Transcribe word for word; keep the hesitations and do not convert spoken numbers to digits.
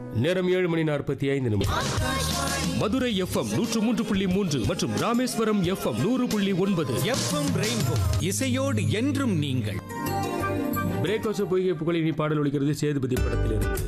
நேரம் ஏழு மணி நாற்பத்தி ஐந்து நிமிடம். மதுரை எஃப்எம் நூற்று மூன்று புள்ளி மூன்று மற்றும் ராமேஸ்வரம் எஃப்எம் நூறு புள்ளி ஒன்பது. எஃப்எம் ரெயின்போ இசையோடு என்றும் நீங்கள். பிரேக் ஹவுஸ் பொய்கை புகழினி பாடல் ஒலிக்கிறது சேதுபதி படத்திலிருந்து.